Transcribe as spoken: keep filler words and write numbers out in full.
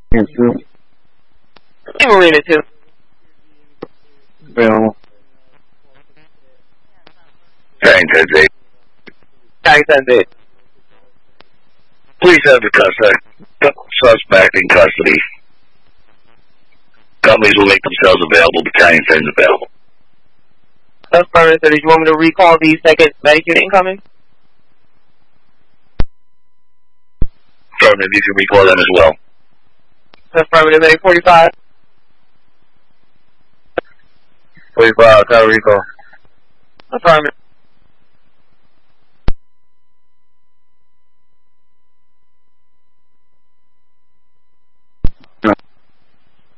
Yes, sir. Hey, Marina, too. Available. Nine ten eight. nine ten eight. Please have the custody, suspect in custody. Companies will make themselves available. Battalion sends available. Affirmative. So did you want me to recall the second medic unit incoming? Affirmative. You can recall them as well. Affirmative. Medic forty-five. forty-five, Tower Recall. Affirmative.